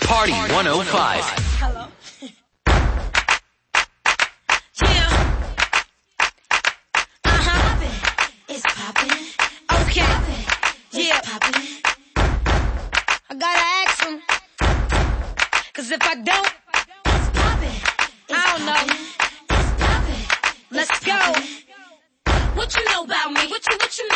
Party 105. Hello. Yeah. It's poppin'. Okay. Yeah. I gotta ask him. 'Cause if I don't, I don't know. Let's go. What you know about me? What you